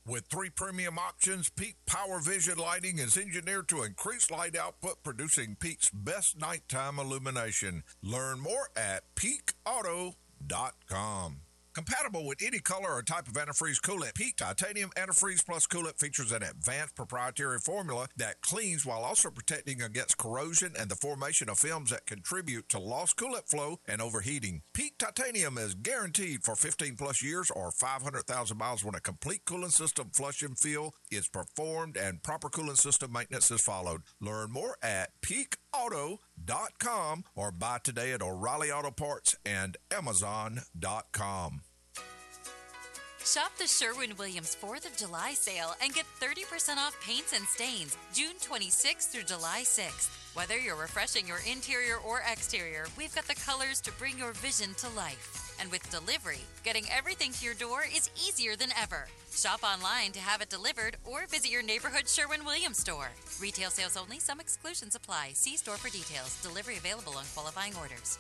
With 3 premium options, Peak Power Vision lighting is engineered to increase light output, producing Peak's best nighttime illumination. Learn more at peakauto.com. Compatible with any color or type of antifreeze coolant, Peak Titanium Antifreeze Plus Coolant features an advanced proprietary formula that cleans while also protecting against corrosion and the formation of films that contribute to lost coolant flow and overheating. Peak Titanium is guaranteed for 15 plus years or 500,000 miles when a complete cooling system flush and fill is performed and proper cooling system maintenance is followed. Learn more at peakauto.com or buy today at O'Reilly Auto Parts and Amazon.com. Shop the Sherwin-Williams 4th of July sale and get 30% off paints and stains June 26th through July 6th. Whether you're refreshing your interior or exterior, we've got the colors to bring your vision to life. And with delivery, getting everything to your door is easier than ever. Shop online to have it delivered or visit your neighborhood Sherwin-Williams store. Retail sales only. Some exclusions apply. See store for details. Delivery available on qualifying orders.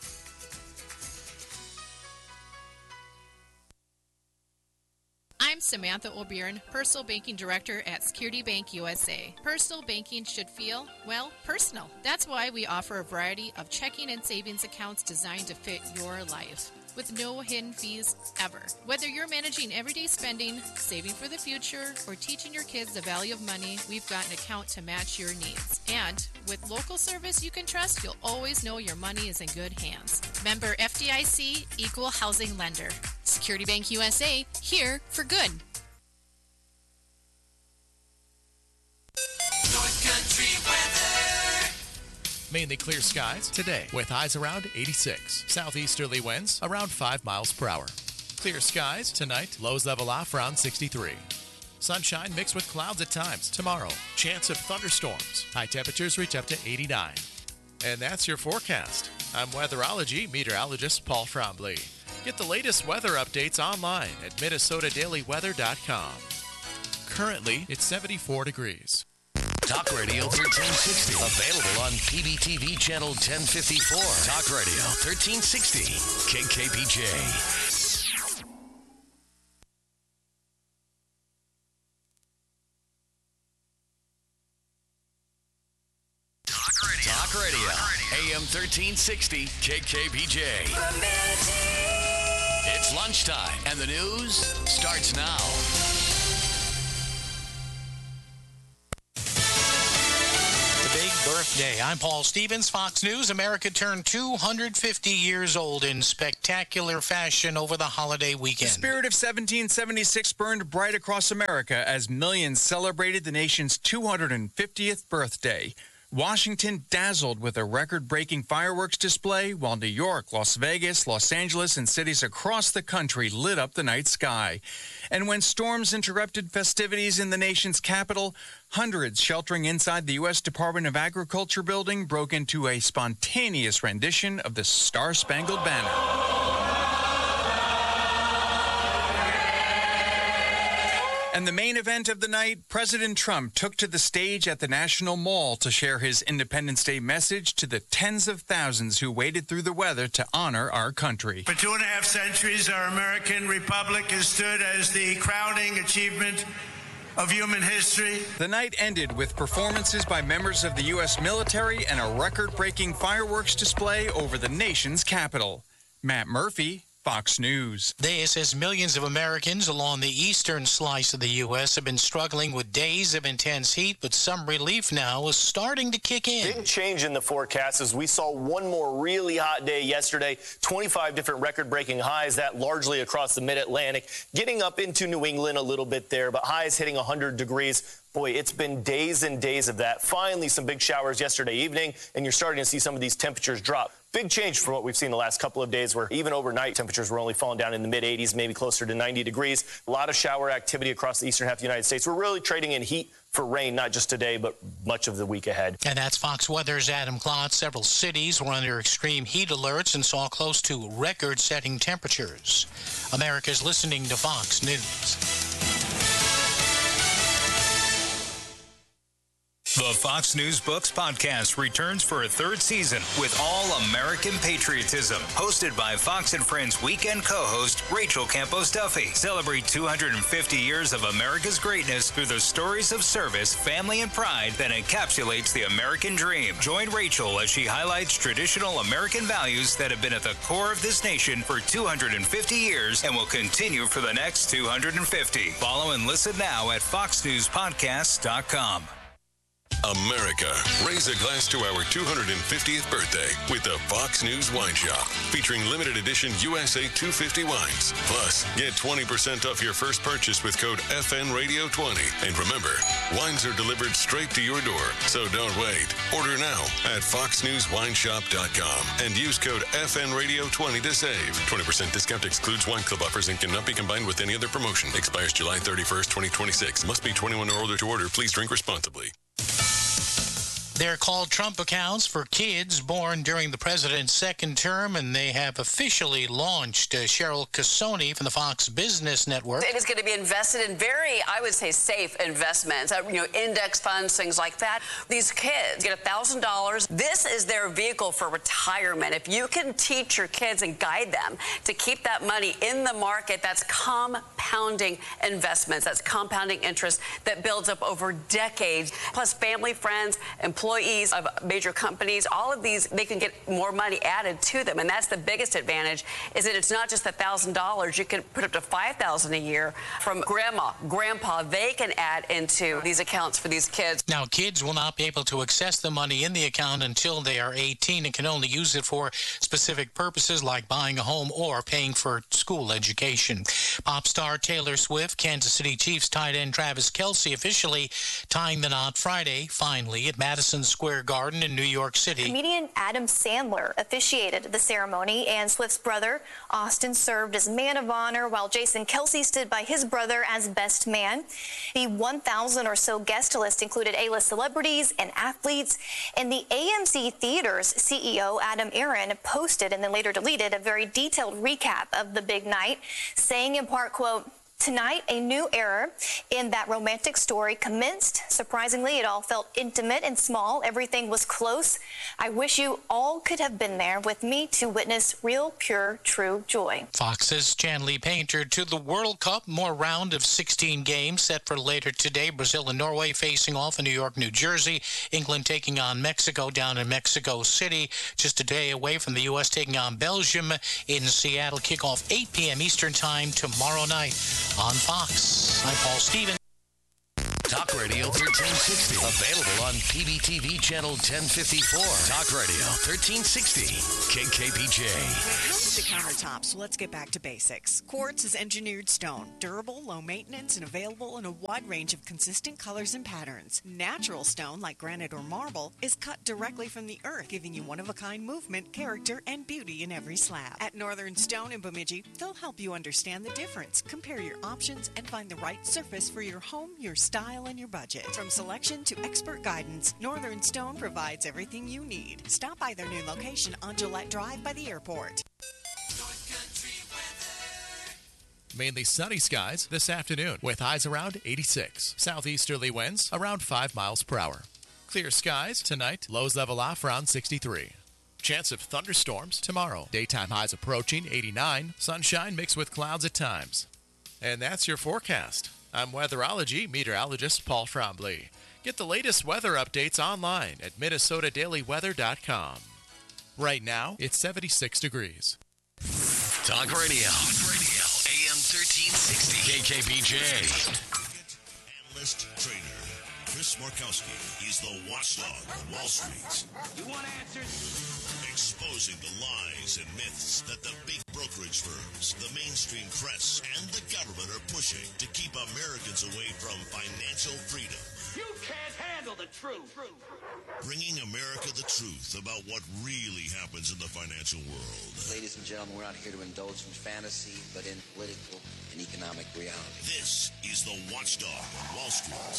I'm Samantha O'Byrne, Personal Banking Director at Security Bank USA. Personal banking should feel, well, personal. That's why we offer a variety of checking and savings accounts designed to fit your life, with no hidden fees ever. Whether you're managing everyday spending, saving for the future, or teaching your kids the value of money, we've got an account to match your needs. And with local service you can trust, you'll always know your money is in good hands. Member FDIC, Equal Housing Lender. Security Bank USA, here for good. North Country weather. Mainly clear skies today with highs around 86. Southeasterly winds around 5 miles per hour. Clear skies tonight, lows level off around 63. Sunshine mixed with clouds at times tomorrow. Chance of thunderstorms. High temperatures reach up to 89. And that's your forecast. I'm weatherology meteorologist Paul Frombley. Get the latest weather updates online at minnesotadailyweather.com. Currently, it's 74 degrees. Talk Radio 1360. Available on PBTV Channel 1054. Talk Radio 1360. KKPJ. Talk Radio. AM 1360. KKPJ. It's lunchtime, and the news starts now. Birthday. I'm Paul Stevens, Fox News. America turned 250 years old in spectacular fashion over the holiday weekend. The spirit of 1776 burned bright across America as millions celebrated the nation's 250th birthday. Washington dazzled with a record-breaking fireworks display, while New York, Las Vegas, Los Angeles, and cities across the country lit up the night sky. And when storms interrupted festivities in the nation's capital, hundreds sheltering inside the U.S. Department of Agriculture building broke into a spontaneous rendition of the Star-Spangled Banner. And the main event of the night, President Trump took to the stage at the National Mall to share his Independence Day message to the tens of thousands who waded through the weather to honor our country. For 2.5 centuries, our American republic has stood as the crowning achievement of human history. The night ended with performances by members of the U.S. military and a record-breaking fireworks display over the nation's capital. Matt Murphy, Fox News. This as millions of Americans along the eastern slice of the U.S. have been struggling with days of intense heat, but some relief now is starting to kick in. Big change in the forecast as we saw one more really hot day yesterday, 25 different record-breaking highs, that largely across the mid-Atlantic, getting up into New England a little bit there, but highs hitting 100 degrees. Boy, it's been days and days of that. Finally, some big showers yesterday evening, and you're starting to see some of these temperatures drop. Big change from what we've seen the last couple of days, where even overnight temperatures were only falling down in the mid-80s, maybe closer to 90 degrees. A lot of shower activity across the eastern half of the United States. We're really trading in heat for rain, not just today, but much of the week ahead. And that's Fox Weather's Adam Klotz. Several cities were under extreme heat alerts and saw close to record-setting temperatures. America's listening to Fox News. The Fox News Books podcast returns for a third season with All American Patriotism, hosted by Fox and Friends weekend co-host Rachel Campos Duffy. Celebrate 250 years of America's greatness through the stories of service, family, and pride that encapsulates the American dream. Join Rachel as she highlights traditional American values that have been at the core of this nation for 250 years and will continue for the next 250. Follow and listen now at foxnewspodcast.com. America, raise a glass to our 250th birthday with the Fox News Wine Shop, featuring limited edition USA 250 wines. Plus, get 20% off your first purchase with code FNRadio20. And remember, wines are delivered straight to your door, so don't wait. Order now at foxnewswineshop.com and use code FNRadio20 to save. 20% discount excludes wine club offers and cannot be combined with any other promotion. Expires July 31st, 2026. Must be 21 or older to order. Please drink responsibly. They're called Trump accounts for kids born during the president's second term, and they have officially launched. Cheryl Casoni from the Fox Business Network. It is going to be invested in very, I would say, safe investments, index funds, things like that. These kids get $1,000. This is their vehicle for retirement. If you can teach your kids and guide them to keep that money in the market, that's compounding investments. That's compounding interest that builds up over decades. Plus, family, friends, employees of major companies, all of these, they can get more money added to them. And that's the biggest advantage, is that it's not just $1,000. You can put up to $5,000 a year from grandma, grandpa. They can add into these accounts for these kids. Now, kids will not be able to access the money in the account until they are 18 and can only use it for specific purposes like buying a home or paying for school education. Pop star Taylor Swift, Kansas City Chiefs tight end Travis Kelce officially tying the knot Friday, finally, at Madison Square Garden in New York City. Comedian Adam Sandler officiated the ceremony, and Swift's brother, Austin, served as man of honor, while Jason Kelce stood by his brother as best man. The 1,000 or so guest list included A-list celebrities and athletes, and the AMC Theaters CEO, Adam Aron, posted and then later deleted a very detailed recap of the big night, saying in part, quote, "Tonight, a new era in that romantic story commenced. Surprisingly, it all felt intimate and small. Everything was close. I wish you all could have been there with me to witness real, pure, true joy." Fox's Chanley Painter to the World Cup. More round of 16 games set for later today. Brazil and Norway facing off in New York, New Jersey. England taking on Mexico down in Mexico City. Just a day away from the U.S. taking on Belgium in Seattle. Kickoff 8 p.m. Eastern Time tomorrow night on Fox. I'm Paul Stevens. Talk Radio 1360. Available on PBTV Channel 1054. Talk Radio 1360. KKPJ. When it comes to countertops, let's get back to basics. Quartz is engineered stone. Durable, low maintenance, and available in a wide range of consistent colors and patterns. Natural stone, like granite or marble, is cut directly from the earth, giving you one-of-a-kind movement, character, and beauty in every slab. At Northern Stone in Bemidji, they'll help you understand the difference, compare your options, and find the right surface for your home, your style, and your budget. From selection to expert guidance, Northern Stone provides everything you need. Stop by their new location on Gillette Drive by the airport. Mainly sunny skies this afternoon with highs around 86. Southeasterly winds around 5 miles per hour. Clear skies tonight, lows level off around 63. Chance of thunderstorms tomorrow. Daytime highs approaching 89. Sunshine mixed with clouds at times. And that's your forecast. I'm weatherology meteorologist Paul Trombley. Get the latest weather updates online at minnesotadailyweather.com. Right now, it's 76 degrees. Talk Radio. AM 1360. KKPJ. Analyst trader Chris Markowski. He's the watchdog on Wall Street. You want answers? Exposing the lies and myths that the big brokerage firms, the mainstream press, and the government are pushing to keep Americans away from financial freedom. You can't handle the truth. Bringing America the truth about what really happens in the financial world. Ladies and gentlemen, we're not here to indulge in fantasy, but in political and economic reality. This is the watchdog on Wall Street.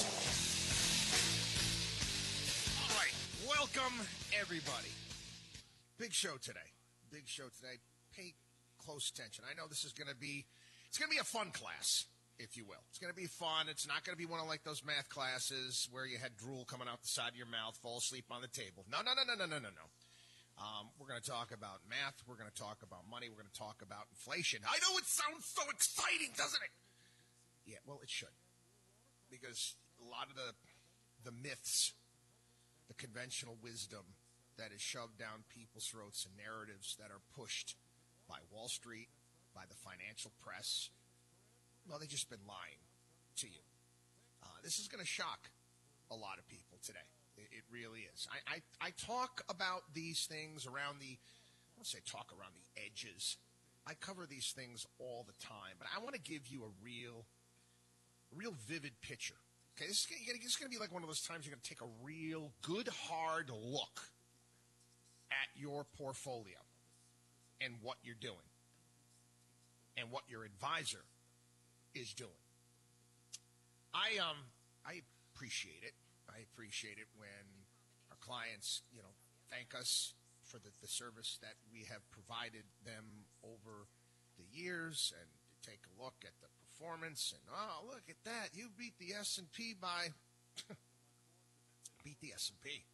All right, welcome everybody. Big show today. Pay close attention. I know this is going to be, it's going to be a fun class. if you will. It's going to be fun. It's not going to be one of like those math classes where you had drool coming out the side of your mouth, fall asleep on the table. No. We're going to talk about math. We're going to talk about money. We're going to talk about inflation. I know it sounds so exciting, doesn't it? Yeah, well, it should. Because a lot of the myths, the conventional wisdom that is shoved down people's throats and narratives that are pushed by Wall Street, by the financial press, well, they've just been lying to you. This is going to shock a lot of people today. It really is. I talk about these things around I won't say talk around the edges. I cover these things all the time, but I want to give you a real vivid picture. Okay, this is going to be like one of those times you're going to take a real good, hard look at your portfolio and what you're doing and what your advisor is doing. I appreciate it. I appreciate it when our clients, thank us for the service that we have provided them over the years, and take a look at the performance, and oh, look at that, you beat the S&P by beat the S&P.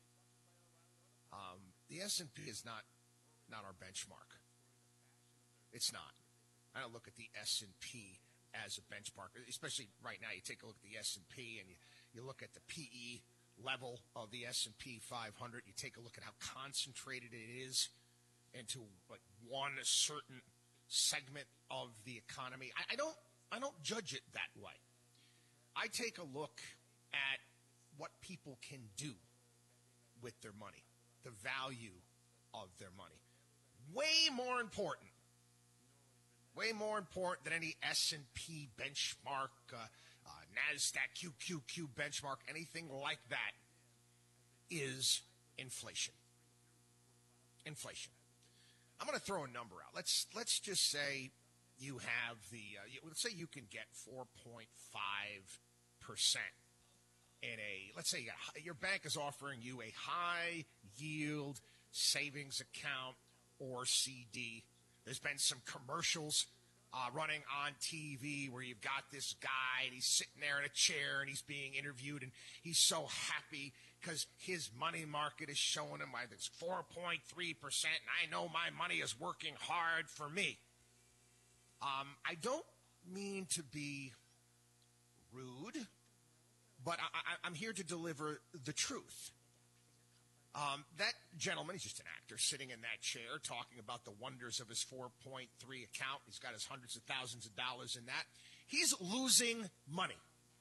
The S&P is not our benchmark. It's not. I don't look at the S&P as a benchmark, especially right now. You take a look at the S&P and you look at the PE level of the S&P 500. You take a look at how concentrated it is into like one certain segment of the economy. I don't judge it that way. I take a look at what people can do with their money, the value of their money. Way more important than any S&P benchmark, NASDAQ, QQQ benchmark, anything like that, is inflation. Inflation. I'm going to throw a number out. Let's just say you have let's say you can get 4.5% in let's say your bank is offering you a high yield savings account or CD. There's been some commercials running on TV where you've got this guy and he's sitting there in a chair and he's being interviewed and he's so happy because his money market is showing him like it's 4.3% and I know my money is working hard for me. I don't mean to be rude, but I'm here to deliver the truth. That gentleman, he's just an actor sitting in that chair talking about the wonders of his 4.3 account. He's got his hundreds of thousands of dollars in that. He's losing money.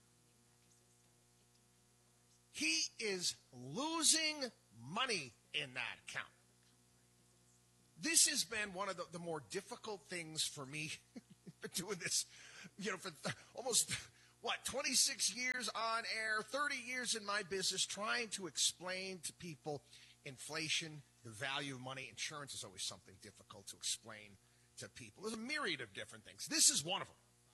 He is losing money in that account. This has been one of the more difficult things for me doing this, for almost 26 years on air, 30 years in my business, trying to explain to people inflation, the value of money. Insurance is always something difficult to explain to people. There's a myriad of different things. This is one of them.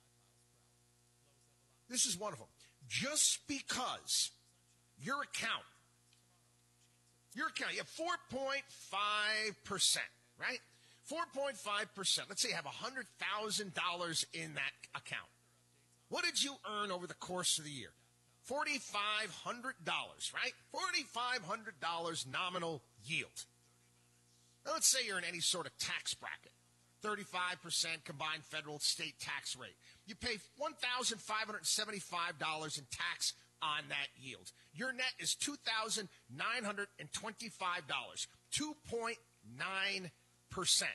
Just because your account, you have 4.5%, right? 4.5%. Let's say you have $100,000 in that account. What did you earn over the course of the year? $4,500, right? $4,500 nominal yield. Now, let's say you're in any sort of tax bracket. 35% combined federal state tax rate. You pay $1,575 in tax on that yield. Your net is $2,925, 2.9%.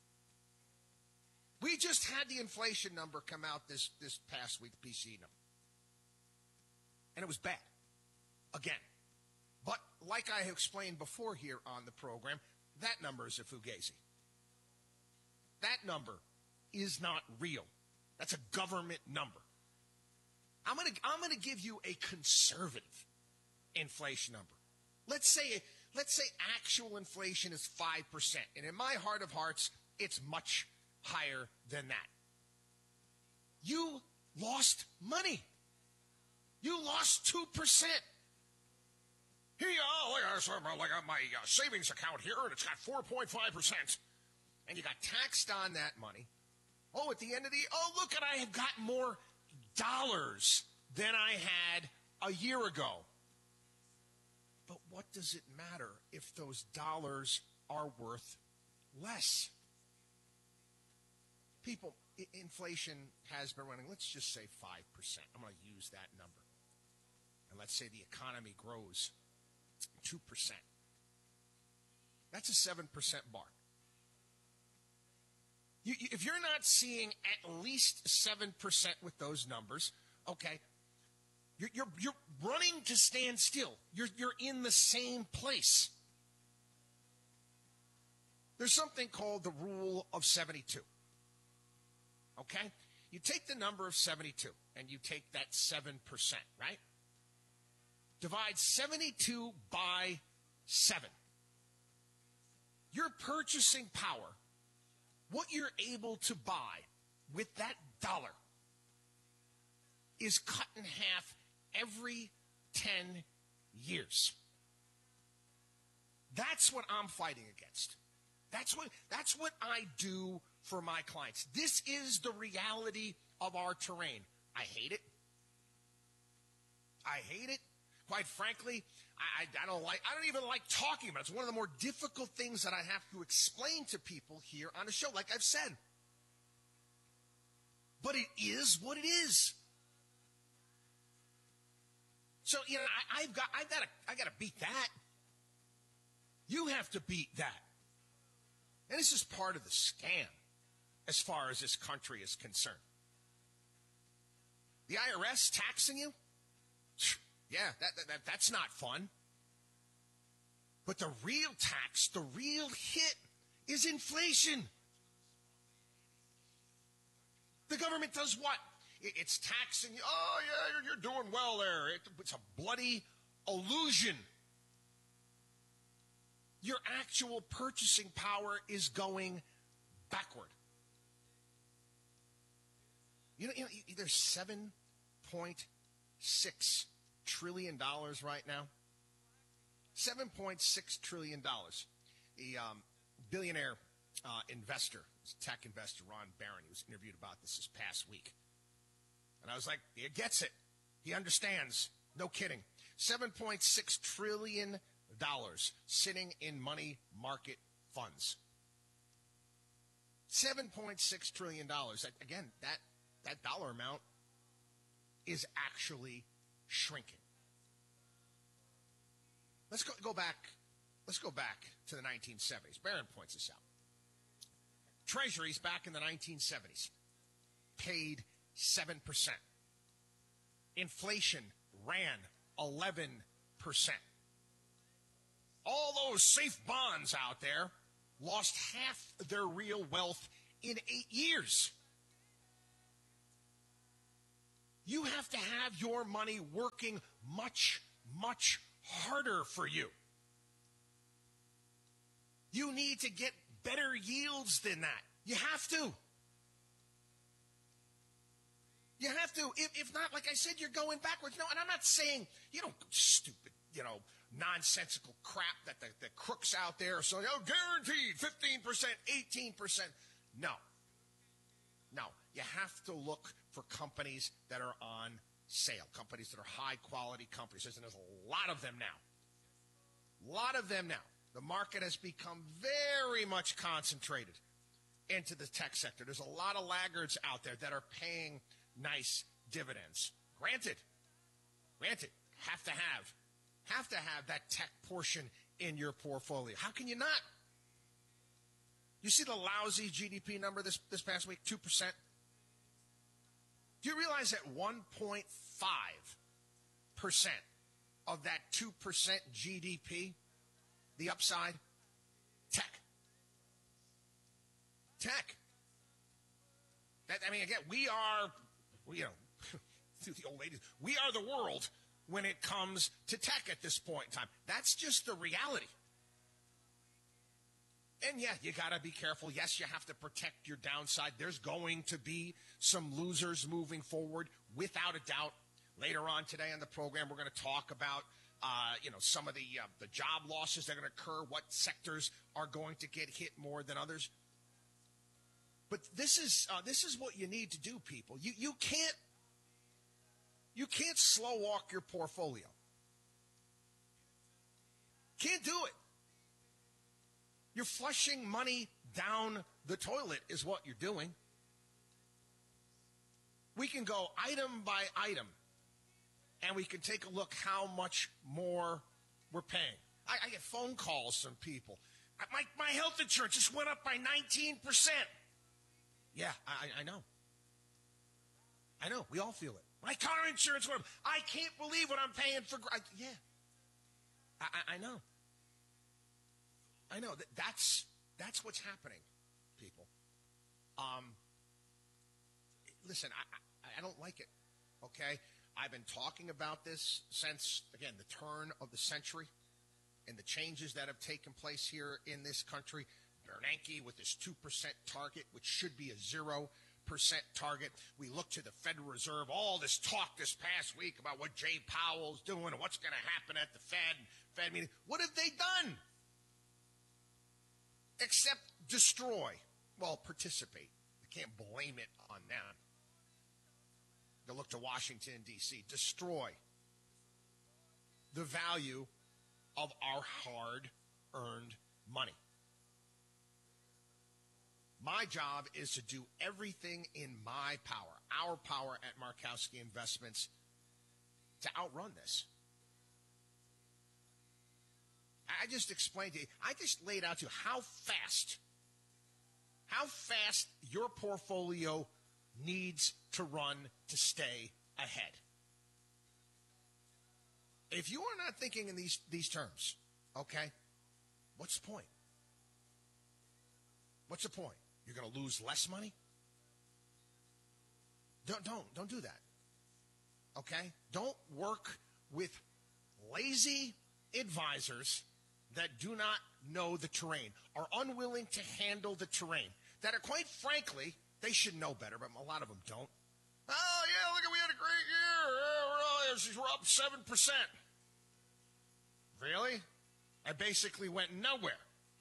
We just had the inflation number come out this past week, the PCE number. And it was bad. Again. But like I have explained before here on the program, that number is a fugazi. That number is not real. That's a government number. I'm gonna give you a conservative inflation number. Let's say actual inflation is 5%. And in my heart of hearts, it's much higher than that. You lost money. You lost 2%. Here you are, look at my savings account here, and it's got 4.5%. And you got taxed on that money. Oh, at the end of the year, oh, look, and I have got more dollars than I had a year ago. But what does it matter if those dollars are worth less? People, inflation has been running, let's just say 5%. I'm going to use that number. And let's say the economy grows 2%. That's a 7% bar. If you're not seeing at least 7% with those numbers, okay, you're running to stand still. You're in the same place. There's something called the rule of 72. Okay? You take the number of 72 and you take that 7%, right? Divide 72 by 7. Your purchasing power, what you're able to buy with that dollar, is cut in half every 10 years. That's what I'm fighting against. That's what I do for my clients. This is the reality of our terrain. I hate it. I hate it. Quite frankly, I don't even like talking about it. It's one of the more difficult things that I have to explain to people here on the show, like I've said. But it is what it is. So, you know, I got to beat that. You have to beat that. And this is part of the scam as far as this country is concerned. The IRS taxing you? Yeah, that's not fun. But the real tax, the real hit is inflation. The government does what? It's taxing you. Oh, yeah, you're doing well there. It's a bloody illusion. Your actual purchasing power is going backward. You know there's $7.6 trillion right now. $7.6 trillion. The billionaire investor, tech investor Ron Barron, he was interviewed about this past week. And I was like, he gets it. He understands. No kidding. $7.6 trillion sitting in money market funds. $7.6 trillion. Again, that dollar amount is actually shrinking. Let's go back to the 1970s. Barron points this out. Treasuries back in the 1970s paid 7%. Inflation ran 11%. All those safe bonds out there lost half their real wealth in 8 years. You have to have your money working much, much harder for you. You need to get better yields than that. You have to. You have to. If not, like I said, you're going backwards. No, and I'm not saying, stupid, nonsensical crap that the crooks out there are saying, guaranteed 15%, 18%. No. You have to look for companies that are on sale, companies that are high-quality companies. And there's a lot of them now. The market has become very much concentrated into the tech sector. There's a lot of laggards out there that are paying nice dividends. Granted, have to have that tech portion in your portfolio. How can you not? You see the lousy GDP number this past week, 2%? Do you realize that 1.5% of that 2% GDP, the upside, tech? Again, we are, through the old ladies, we are the world when it comes to tech at this point in time. That's just the reality. And yeah, you got to be careful. Yes, you have to protect your downside. There's going to be some losers moving forward, without a doubt. Later on today on the program, we're going to talk about, some of the job losses that are going to occur, what sectors are going to get hit more than others. But this is what you need to do, people. You can't You can't slow walk your portfolio. Can't do it. You're flushing money down the toilet is what you're doing. We can go item by item, and we can take a look how much more we're paying. I get phone calls from people. My health insurance just went up by 19%. Yeah, I know. I know. We all feel it. My car insurance went up. I can't believe what I'm paying for. Yeah. I know. I know. That's what's happening, people. Listen, I don't like it, okay? I've been talking about this since, again, the turn of the century and the changes that have taken place here in this country. Bernanke with his 2% target, which should be a 0% target. We look to the Federal Reserve, all this talk this past week about what Jay Powell's doing and what's going to happen at the Fed meeting. What have they done? Except destroy. Well, participate. You can't blame it on them. They look to Washington, D.C. Destroy the value of our hard-earned money. My job is to do everything in my power, our power at Markowski Investments, to outrun this. I just explained to you, I just laid out to you how fast your portfolio needs to run to stay ahead. If you are not thinking in these terms, okay, what's the point? What's the point? You're going to lose less money? Don't do that. Okay? Don't work with lazy advisors that do not know the terrain, are unwilling to handle the terrain, that are, quite frankly, they should know better, but a lot of them don't. Oh, yeah, look, we had a great year. We're up 7%. Really? I basically went nowhere.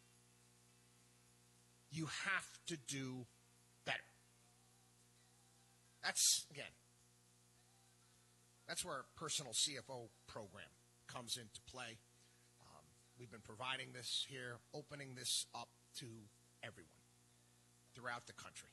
You have to do better. That's where our personal CFO program comes into play. We've been providing this here, opening this up to everyone throughout the country.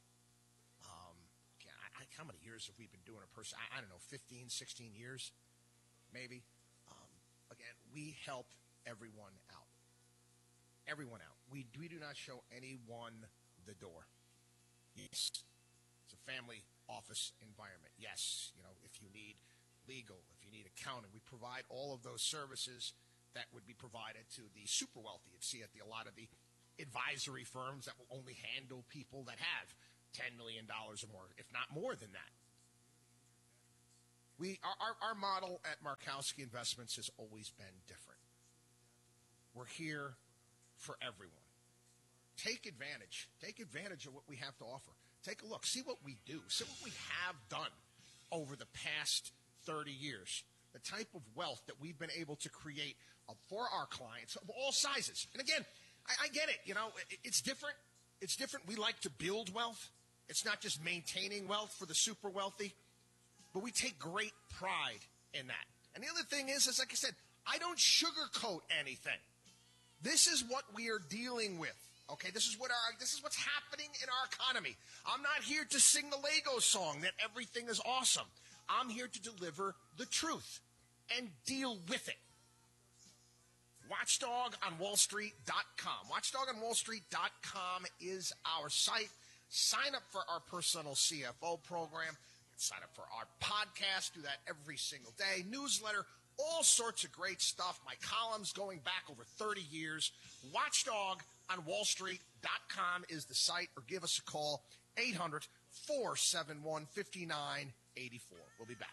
How many years have we been doing a person? I don't know, 15, 16 years, maybe. Again, we help everyone out. Everyone out. We do not show anyone the door. Yes, it's a family office environment. Yes, if you need legal, if you need accounting, we provide all of those services that would be provided to the super wealthy. You'd see at a lot of the advisory firms that will only handle people that have $10 million or more, if not more than that. Our model at Markowski Investments has always been different. We're here for everyone. Take advantage. Take advantage of what we have to offer. Take a look. See what we do. See what we have done over the past 30 years. The type of wealth that we've been able to create for our clients of all sizes. And again, I get it. It's different. It's different. We like to build wealth. It's not just maintaining wealth for the super wealthy. But we take great pride in that. And the other thing is like I said, I don't sugarcoat anything. This is what we are dealing with. Okay, this is what's happening in our economy. I'm not here to sing the Lego song that everything is awesome. I'm here to deliver the truth and deal with it. WatchDogOnWallStreet.com. WatchDogOnWallStreet.com is our site. Sign up for our personal CFO program. Sign up for our podcast. Do that every single day. Newsletter, all sorts of great stuff. My columns going back over 30 years. WatchDogOnWallStreet.com is the site, or give us a call, 800-471-5984. We'll be back.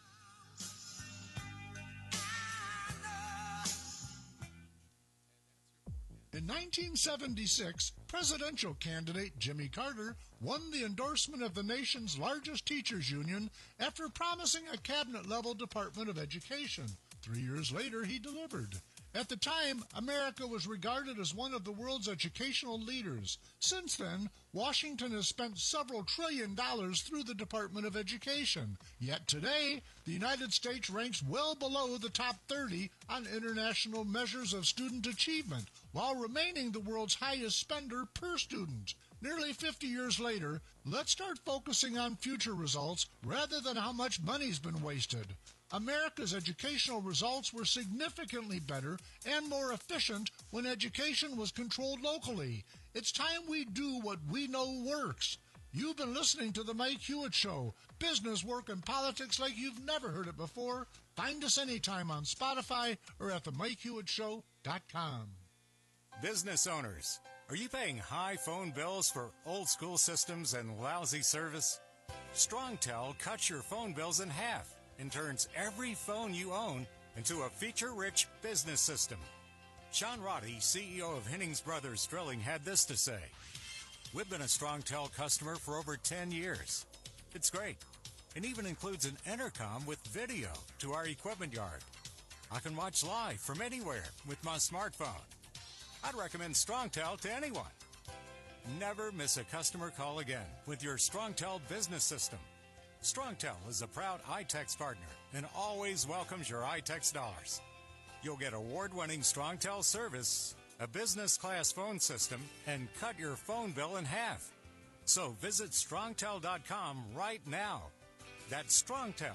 In 1976, presidential candidate Jimmy Carter won the endorsement of the nation's largest teachers union after promising a cabinet-level Department of Education. 3 years later, he delivered. At the time, America was regarded as one of the world's educational leaders. Since then, Washington has spent several $1 trillion through the Department of Education. Yet today, the United States ranks well below the top 30 on international measures of student achievement, while remaining the world's highest spender per student. Nearly 50 years later, let's start focusing on future results rather than how much money's been wasted. America's educational results were significantly better and more efficient when education was controlled locally. It's time we do what we know works. You've been listening to The Mike Hewitt Show. Business, work, and politics like you've never heard it before. Find us anytime on Spotify or at themikehewittShow.com. Business owners, are you paying high phone bills for old school systems and lousy service? StrongTel cuts your phone bills in half and turns every phone you own into a feature-rich business system. Sean Roddy, CEO of Hennings Brothers Drilling, had this to say: "We've been a StrongTel customer for over 10 years. It's great, and even includes an intercom with video to our equipment yard. I can watch live from anywhere with my smartphone. I'd recommend StrongTel to anyone. Never miss a customer call again with your StrongTel business system. StrongTel is a proud iTex partner and always welcomes your iTex dollars. You'll get award-winning StrongTel service, a business-class phone system, and cut your phone bill in half. So visit StrongTel.com right now. That's StrongTel,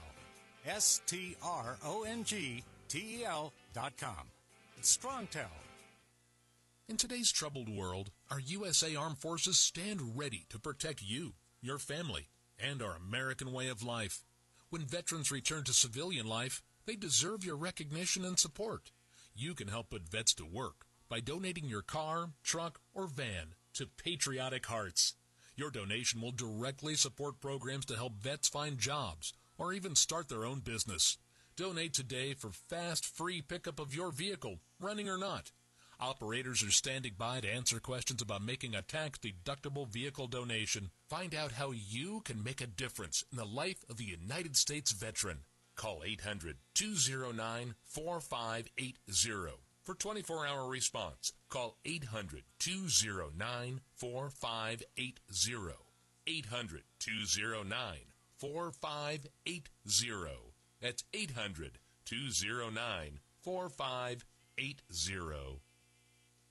StrongTel.com. StrongTel. In today's troubled world, our USA Armed Forces stand ready to protect you, your family, and our American way of life. When veterans return to civilian life, they deserve your recognition and support. You can help put vets to work by donating your car, truck, or van to Patriotic Hearts. Your donation will directly support programs to help vets find jobs or even start their own business. Donate today for fast, free pickup of your vehicle, running or not. Operators are standing by to answer questions about making a tax-deductible vehicle donation. Find out how you can make a difference in the life of the United States veteran. Call 800-209-4580 for 24-hour response. Call 800-209-4580. 800-209-4580. That's 800-209-4580.